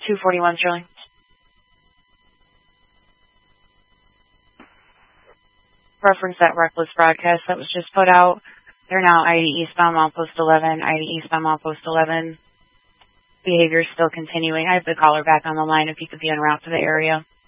241 Sterling. Reference that reckless broadcast that was just put out. They're now ID eastbound Milepost 11, ID eastbound Milepost 11. Behavior is still continuing. I have the caller back on the line if you could be en route to the area.